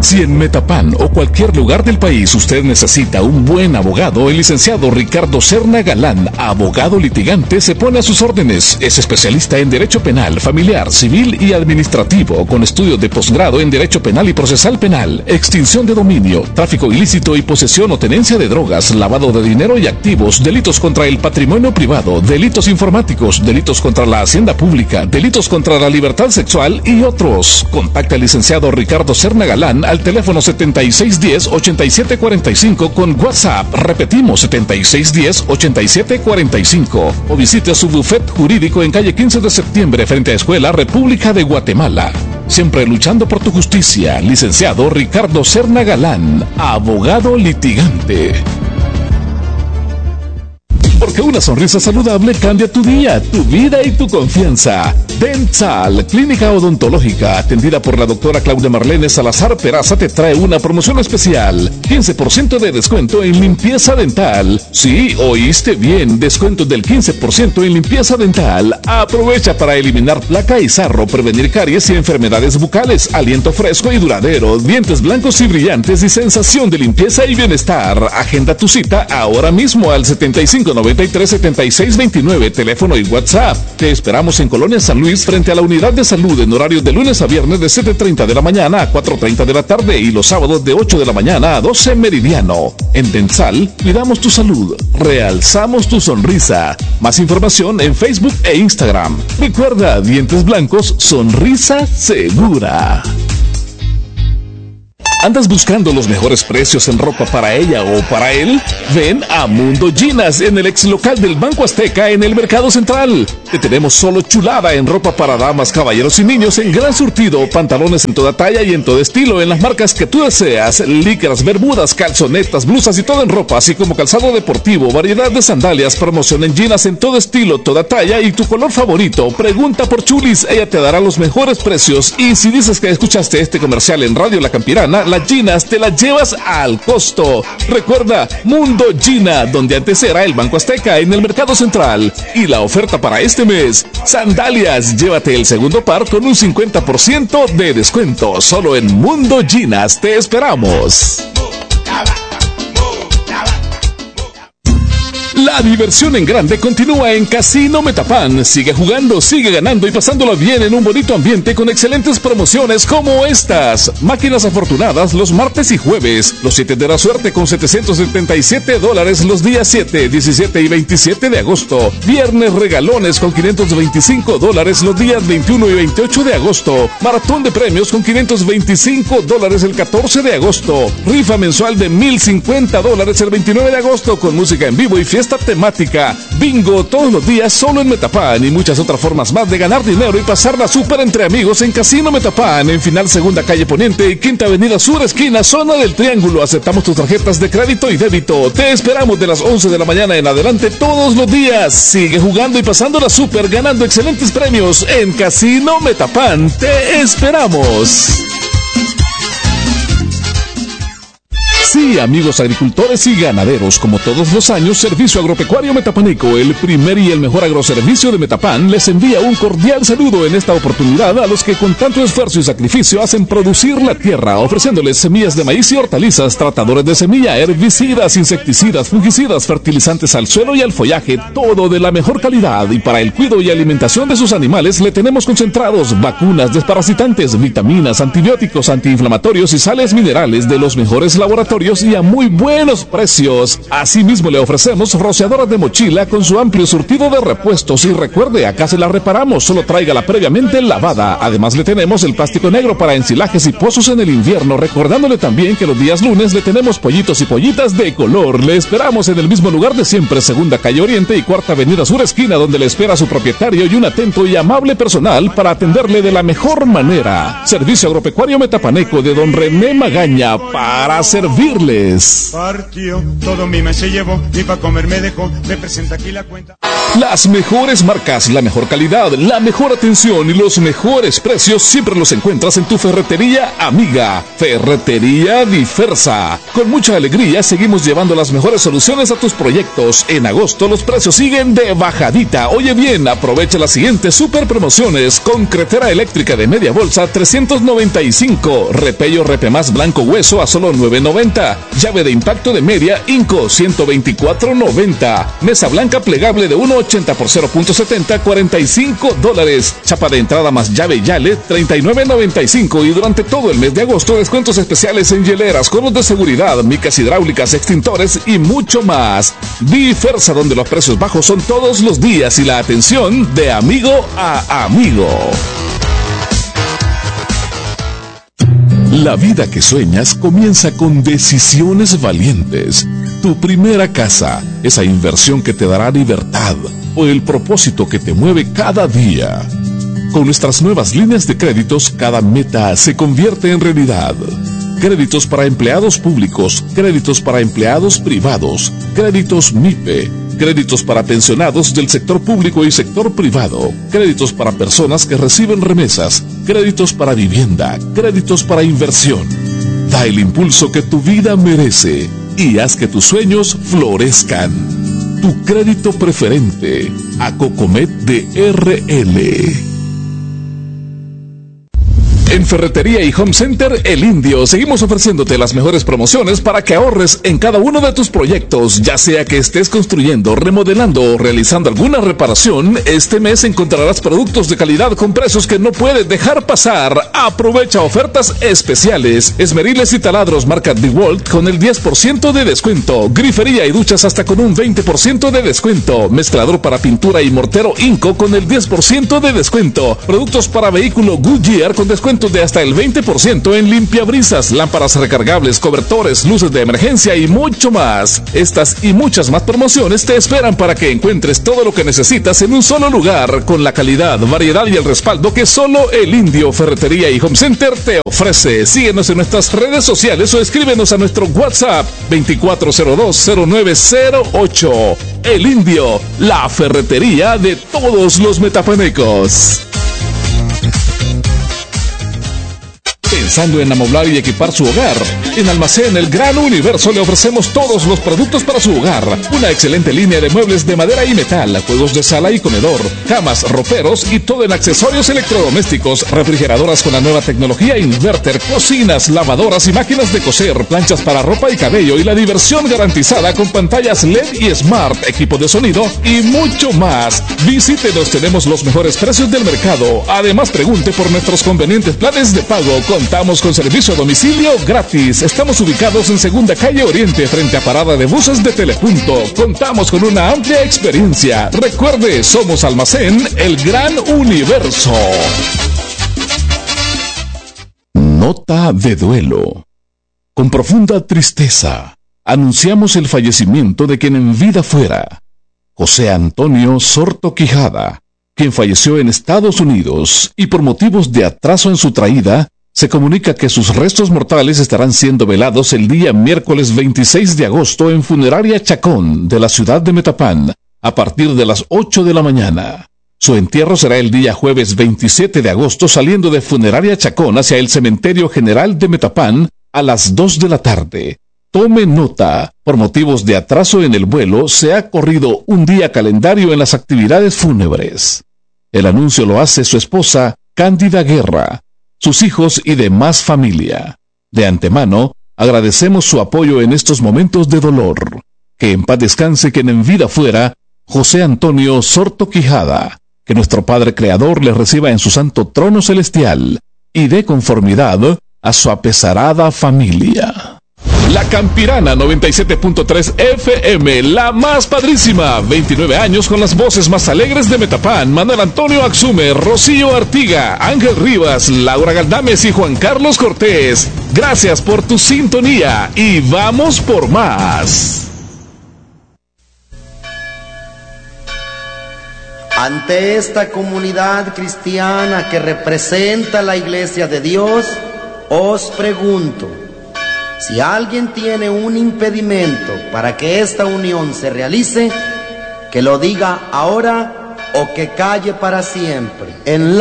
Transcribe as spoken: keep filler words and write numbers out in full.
Si en Metapan o cualquier lugar del país usted necesita un buen abogado, el licenciado Ricardo Serna Galán, abogado litigante, se pone a sus órdenes. Es especialista en Derecho Penal, Familiar, Civil y Administrativo, con estudios de posgrado en Derecho Penal y Procesal Penal, extinción de dominio, tráfico ilícito y posesión o tenencia de drogas, lavado de dinero y activos, delitos contra el patrimonio privado, delitos informáticos, delitos contra la hacienda pública, delitos contra la libertad sexual y otros. Contacta al licenciado Ricardo Serna Galán al teléfono setenta y seis diez, ochenta y siete cuarenta y cinco con WhatsApp. Repetimos, setenta y seis diez, ochenta y siete cuarenta y cinco. O visite su bufet jurídico en calle quince de septiembre frente a Escuela República de Guatemala. Siempre luchando por tu justicia, licenciado Ricardo Serna Galán, abogado litigante. Porque una sonrisa saludable cambia tu día, tu vida y tu confianza. Dental, clínica odontológica, atendida por la doctora Claudia Marlene Salazar Peraza, te trae una promoción especial. quince por ciento de descuento en limpieza dental. Sí, oíste bien, descuento del quince por ciento en limpieza dental. Aprovecha para eliminar placa y sarro, prevenir caries y enfermedades bucales, aliento fresco y duradero, dientes blancos y brillantes y sensación de limpieza y bienestar. Agenda tu cita ahora mismo al setenta y cinco noventa y tres, setenta y seis veintinueve, teléfono y WhatsApp. Te esperamos en Colonia San Luis frente a la unidad de salud en horario de lunes a viernes de siete treinta de la mañana a cuatro treinta de la tarde y los sábados de ocho de la mañana a doce meridiano. En Densal, cuidamos tu salud, realzamos tu sonrisa. Más información en Facebook e Instagram. Recuerda, dientes blancos, sonrisa segura. ¿Andas buscando los mejores precios en ropa para ella o para él? Ven a Mundo Ginas en el ex local del Banco Azteca en el Mercado Central. Te tenemos solo chulada en ropa para damas, caballeros y niños en gran surtido, pantalones en toda talla y en todo estilo en las marcas que tú deseas, licras, bermudas, calzonetas, blusas y todo en ropa, así como calzado deportivo, variedad de sandalias, promoción en Ginas en todo estilo, toda talla y tu color favorito. Pregunta por Chulis, ella te dará los mejores precios y si dices que escuchaste este comercial en Radio La Campirana, las Ginas te las llevas al costo. Recuerda, Mundo Gina, donde antes era el Banco Azteca en el Mercado Central. Y la oferta para este mes, sandalias, llévate el segundo par con un cincuenta por ciento de descuento. Solo en Mundo Ginas te esperamos. La diversión en grande continúa en Casino Metapan. Sigue jugando, sigue ganando y pasándolo bien en un bonito ambiente con excelentes promociones como estas. Máquinas afortunadas los martes y jueves. Los siete de la suerte con setecientos setenta y siete dólares los días siete, diecisiete y veintisiete de agosto. Viernes regalones con quinientos veinticinco dólares los días veintiuno y veintiocho de agosto. Maratón de premios con quinientos veinticinco dólares el catorce de agosto. Rifa mensual de mil cincuenta dólares el veintinueve de agosto con música en vivo y fiesta temática. Bingo todos los días solo en Metapan y muchas otras formas más de ganar dinero y pasarla súper entre amigos en Casino Metapan, en Final Segunda Calle Poniente y Quinta Avenida Sur, esquina Zona del Triángulo. Aceptamos tus tarjetas de crédito y débito. Te esperamos de las once de la mañana en adelante todos los días. Sigue jugando y pasándola súper, ganando excelentes premios en Casino Metapan. Te esperamos. Sí, amigos agricultores y ganaderos, como todos los años, Servicio Agropecuario Metapaneco, el primer y el mejor agroservicio de Metapan, les envía un cordial saludo en esta oportunidad a los que con tanto esfuerzo y sacrificio hacen producir la tierra, ofreciéndoles semillas de maíz y hortalizas, tratadores de semilla, herbicidas, insecticidas, fungicidas, fertilizantes al suelo y al follaje, todo de la mejor calidad. Y para el cuidado y alimentación de sus animales le tenemos concentrados, vacunas, desparasitantes, vitaminas, antibióticos, antiinflamatorios y sales minerales de los mejores laboratorios y a muy buenos precios. Asimismo le ofrecemos rociadoras de mochila con su amplio surtido de repuestos y recuerde, acá se la reparamos, solo tráigala previamente lavada. Además le tenemos el plástico negro para ensilajes y pozos en el invierno, recordándole también que los días lunes le tenemos pollitos y pollitas de color. Le esperamos en el mismo lugar de siempre, Segunda Calle Oriente y Cuarta Avenida Sur, esquina, donde le espera su propietario y un atento y amable personal para atenderle de la mejor manera. Servicio Agropecuario Metapaneco de don René Magaña, para servir. Partió, todo mi mes se llevó, y para comer me dejó, me presenta aquí la cuenta. Las mejores marcas, la mejor calidad, la mejor atención y los mejores precios siempre los encuentras en tu ferretería amiga. Ferretería Diversa. Con mucha alegría seguimos llevando las mejores soluciones a tus proyectos. En agosto los precios siguen de bajadita. Oye bien, aprovecha las siguientes super promociones. Concretera eléctrica de media bolsa trescientos noventa y cinco. Repello Repemás blanco hueso a solo nueve noventa. Llave de impacto de media Inco ciento veinticuatro noventa. Mesa blanca plegable de uno ochenta por cero punto setenta, cuarenta y cinco dólares. Chapa de entrada más llave Yale, treinta y nueve noventa y cinco. Y durante todo el mes de agosto, descuentos especiales en hieleras, conos de seguridad, micas hidráulicas, extintores y mucho más. Diversa, donde los precios bajos son todos los días y la atención de amigo a amigo. La vida que sueñas comienza con decisiones valientes. Tu primera casa, esa inversión que te dará libertad, o el propósito que te mueve cada día. Con nuestras nuevas líneas de créditos, cada meta se convierte en realidad. Créditos para empleados públicos, créditos para empleados privados, créditos M I P E, créditos para pensionados del sector público y sector privado, créditos para personas que reciben remesas, créditos para vivienda, créditos para inversión. Da el impulso que tu vida merece y haz que tus sueños florezcan. Tu crédito preferente, Acocomet de R L. En Ferretería y Home Center El Indio seguimos ofreciéndote las mejores promociones para que ahorres en cada uno de tus proyectos, ya sea que estés construyendo, remodelando o realizando alguna reparación. Este mes encontrarás productos de calidad con precios que no puedes dejar pasar. Aprovecha ofertas especiales. Esmeriles y taladros marca DeWalt con el diez por ciento de descuento. Grifería y duchas hasta con un veinte por ciento de descuento. Mezclador para pintura y mortero Inco con el diez por ciento de descuento. Productos para vehículo Goodyear con descuento de hasta el veinte por ciento en limpiabrisas, lámparas recargables, cobertores, luces de emergencia y mucho más. Estas y muchas más promociones te esperan para que encuentres todo lo que necesitas en un solo lugar, con la calidad, variedad y el respaldo que solo El Indio Ferretería y Home Center te ofrece. Síguenos en nuestras redes sociales o escríbenos a nuestro WhatsApp veinticuatro cero dos cero nueve cero ocho. El Indio, la ferretería de todos los metapanecos. Pensando en amoblar y equipar su hogar, en Almacén El Gran Universo le ofrecemos todos los productos para su hogar. Una excelente línea de muebles de madera y metal, juegos de sala y comedor, camas, roperos y todo en accesorios electrodomésticos, refrigeradoras con la nueva tecnología inverter, cocinas, lavadoras y máquinas de coser, planchas para ropa y cabello y la diversión garantizada con pantallas L E D y Smart, equipo de sonido y mucho más. Visítenos, tenemos los mejores precios del mercado. Además, pregunte por nuestros convenientes planes de pago. Contamos con servicio a domicilio gratis. Estamos ubicados en Segunda Calle Oriente, frente a Parada de Buses de Telepunto. Contamos con una amplia experiencia. Recuerde, somos Almacén El Gran Universo. Nota de duelo. Con profunda tristeza, anunciamos el fallecimiento de quien en vida fuera José Antonio Sorto Quijada, quien falleció en Estados Unidos y por motivos de atraso en su traída, se comunica que sus restos mortales estarán siendo velados el día miércoles veintiséis de agosto en Funeraria Chacón de la ciudad de Metapán, a partir de las ocho de la mañana. Su entierro será el día jueves veintisiete de agosto saliendo de Funeraria Chacón hacia el Cementerio General de Metapán a las dos de la tarde. Tome nota, por motivos de atraso en el vuelo se ha corrido un día calendario en las actividades fúnebres. El anuncio lo hace su esposa, Cándida Guerra, sus hijos y demás familia. De antemano, agradecemos su apoyo en estos momentos de dolor. Que en paz descanse quien en vida fuera José Antonio Sorto Quijada. Que nuestro Padre Creador le reciba en su santo trono celestial y dé conformidad a su apesarada familia. La Campirana noventa y siete punto tres F M, la más padrísima. veintinueve años con las voces más alegres de Metapán. Manuel Antonio Axume, Rocío Artiga, Ángel Rivas, Laura Galdames y Juan Carlos Cortés. Gracias por tu sintonía y vamos por más. Ante esta comunidad cristiana que representa la Iglesia de Dios, os pregunto: si alguien tiene un impedimento para que esta unión se realice, que lo diga ahora o que calle para siempre. En